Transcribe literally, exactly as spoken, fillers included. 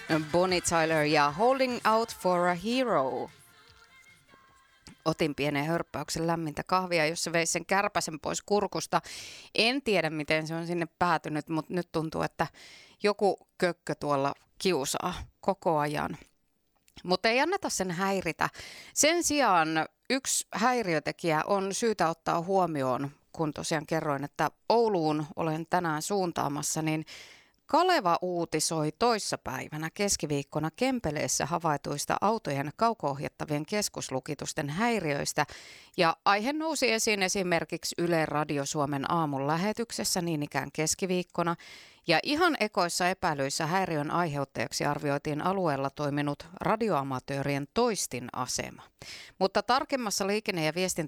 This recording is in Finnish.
Bonnie Tyler ja Holding Out for a Hero. Otin pienen hörppäyksen lämmintä kahvia, jossa vei sen kärpäsen pois kurkusta. En tiedä, miten se on sinne päätynyt, mutta nyt tuntuu, että joku kökkö tuolla kiusaa koko ajan. Mutta ei anneta sen häiritä. Sen sijaan yksi häiriötekijä on syytä ottaa huomioon, kun tosiaan kerroin, että Ouluun olen tänään suuntaamassa, niin Kaleva uutisoi toissapäivänä keskiviikkona Kempeleessä havaituista autojen kauko-ohjattavien keskuslukitusten häiriöistä. Ja aihe nousi esiin esimerkiksi Yle Radio Suomen aamun lähetyksessä niin ikään keskiviikkona. Ja ihan ekoissa epäilyissä häiriön aiheuttajaksi arvioitiin alueella toiminut radioamatöörien toistin asema. Mutta tarkemmassa liikenne- ja viestintä